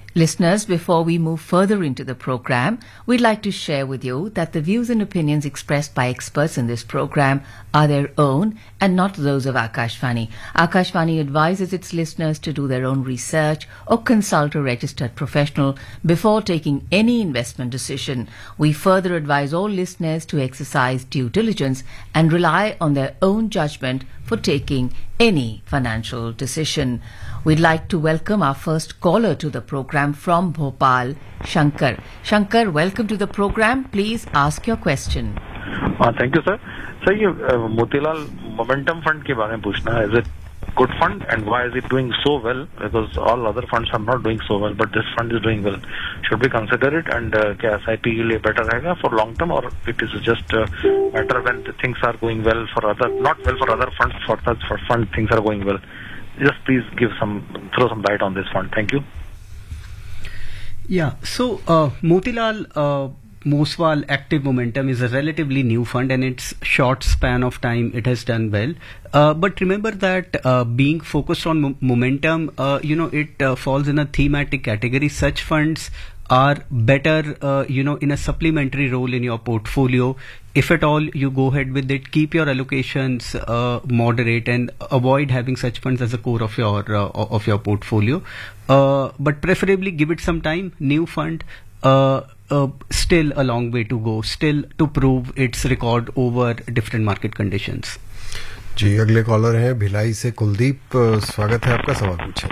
Listeners, before we move further into the program, we'd like to share with you that the views and opinions expressed by experts in this program are their own and not those of Akashvani. Akashvani advises its listeners to do their own research or consult a registered professional before taking any investment decision. We further advise all listeners to exercise due diligence and rely on their own judgment for taking any financial decision. We'd like to welcome our first caller to the program from Bhopal, Shankar. Shankar, welcome to the program. Please ask your question. Thank you, sir. Sir, ये Motilal Momentum Fund के बारे में पूछना है. Is it good fund and why is it doing so well? Because all other funds are not doing so well, but this fund is doing well. Should we consider it? And क्या SIP के लिए better रहेगा for long term, or it is just better when the things are going well for other, not well for other funds, for fund things are going well? Just please throw some light on this fund. Thank you. Yeah. So Motilal Oswal Active Momentum is a relatively new fund, and its short span of time it has done well. But remember that being focused on momentum, it falls in a thematic category. Such funds are better, in a supplementary role in your portfolio. If at all you go ahead with it, keep your allocations moderate and avoid having such funds as a core of your portfolio. But preferably give it some time. New fund. Still a long way to go, still to prove its record over different market conditions. जी, अगले collar हैं भिलाई से कुलदीप. स्वागत है आपका. सवाल पूछें.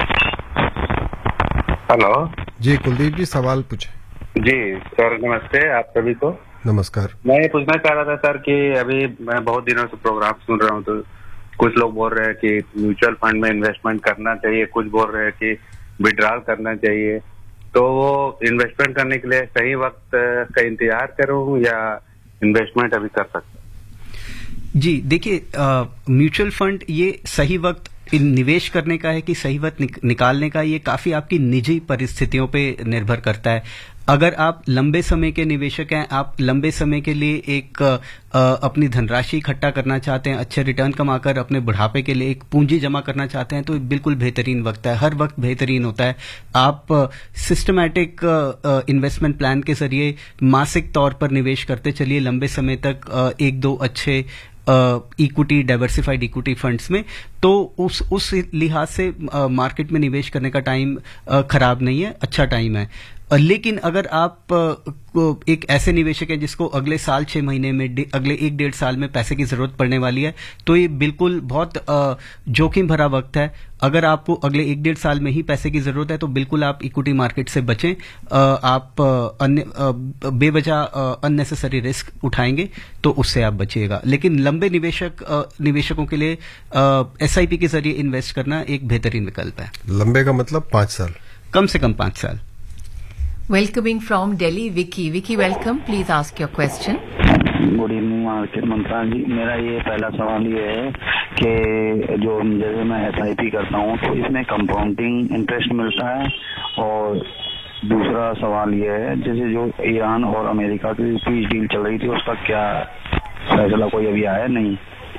Hello जी, कुलदीप जी सवाल पूछें. जी सर, नमस्ते आप सभी को. नमस्कार. मैं ये पूछना चाह रहा था सर कि अभी मैं बहुत दिनों से प्रोग्राम सुन रहा हूँ, तो कुछ लोग बोल रहे हैं कि म्यूचुअल फंड में इन्वेस्टमेंट करना चाहिए, कुछ बोल रहे हैं कि विड्रॉल करना चाहिए. तो वो इन्वेस्टमेंट करने के लिए सही वक्त का इंतजार करूं या इन्वेस्टमेंट अभी कर सकता हूं? जी देखिए, म्यूचुअल फंड ये सही वक्त निवेश करने का है कि सही वक्त निकालने का, ये काफी आपकी निजी परिस्थितियों पे निर्भर करता है. अगर आप लंबे समय के निवेशक हैं, आप लंबे समय के लिए एक अपनी धनराशि इकट्ठा करना चाहते हैं, अच्छे रिटर्न कमाकर अपने बुढ़ापे के लिए एक पूंजी जमा करना चाहते हैं, तो बिल्कुल बेहतरीन वक्त है. हर वक्त बेहतरीन होता है. आप सिस्टमैटिक इन्वेस्टमेंट प्लान के जरिए मासिक तौर पर निवेश करते चलिए लंबे समय तक एक दो अच्छे इक्विटी, डाइवर्सिफाइड इक्विटी फंड्स में, तो उस लिहाज से मार्केट में निवेश करने का टाइम खराब नहीं है, अच्छा टाइम है. लेकिन अगर आप एक ऐसे निवेशक हैं जिसको अगले साल 6 महीने में, अगले 1-1.5 साल में पैसे की जरूरत पड़ने वाली है, तो ये बिल्कुल बहुत जोखिम भरा वक्त है. अगर आपको अगले 1-1.5 साल में ही पैसे की जरूरत है तो बिल्कुल आप इक्विटी मार्केट से बचें. आप बेवजह अननेसेसरी रिस्क उठाएंगे तो उससे आप बचिएगा. लेकिन लंबे निवेशकों के लिए SIP के जरिए इन्वेस्ट करना एक बेहतरीन विकल्प है. लंबे का मतलब 5 साल, कम से कम 5 साल. Welcoming from Delhi, Vicky. Vicky, welcome. Please ask your question. Good evening market मंत्रा जी. मेरा ये पहला सवाल ये है कि जो जैसे मैं SIP करता हूँ तो इसमें कंपाउंडिंग इंटरेस्ट मिलता है, और दूसरा सवाल ये है जैसे जो ईरान और अमेरिका की पीस डील चल रही थी, उसका क्या फैसला कोई अभी आया नहीं?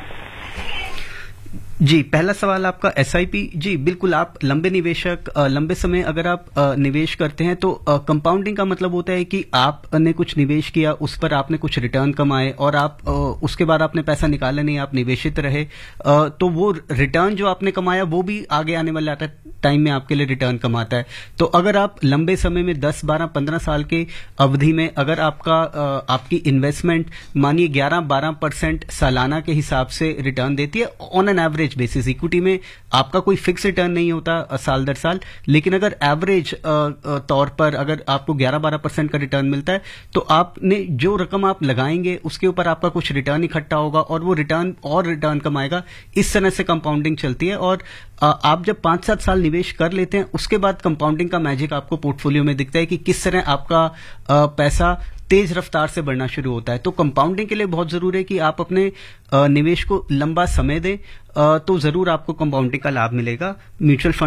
जी, पहला सवाल आपका SIP. जी बिल्कुल, आप लंबे निवेशक, लंबे समय अगर आप निवेश करते हैं तो कंपाउंडिंग का मतलब होता है कि आपने कुछ निवेश किया, उस पर आपने कुछ रिटर्न कमाए और आप उसके बाद आपने पैसा निकाला नहीं, आप निवेशित रहे, तो वो रिटर्न जो आपने कमाया वो भी आगे आने वाले टाइम में आपके लिए रिटर्न कमाता है. तो अगर आप लंबे समय में 10, 12, 15 साल के अवधि में अगर आपकी इन्वेस्टमेंट मानिए 11-12% सालाना के हिसाब से रिटर्न देती है on an average basis. Equity में आपका कोई फिक्स रिटर्न नहीं होता साल दर साल, लेकिन अगर एवरेज तौर पर अगर आपको 11-12% का रिटर्न मिलता है तो आपने जो रकम आप लगाएंगे उसके ऊपर आपका कुछ रिटर्न इकट्ठा होगा और वो रिटर्न कमाएगा. इस तरह से कंपाउंडिंग चलती है. और आप जब 5-7 साल निवेश कर लेते हैं उसके बाद कंपाउंडिंग का मैजिक आपको पोर्टफोलियो में दिखता है कि किस तरह आपका पैसा तेज रफ्तार से बढ़ना शुरू होता है. तो कंपाउंडिंग के लिए बहुत जरूरी है कि आप अपने निवेश को लंबा समय दें, तो जरूर आपको कंपाउंडिंग का लाभ मिलेगा. Mutual fund